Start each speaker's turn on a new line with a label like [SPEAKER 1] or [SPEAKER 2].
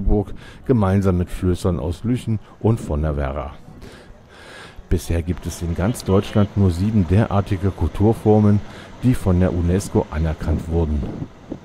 [SPEAKER 1] Magdeburg gemeinsam mit Flößern aus Lüchen und von der Werra. Bisher gibt es in ganz Deutschland nur 7 derartige Kulturformen, die von der UNESCO anerkannt wurden.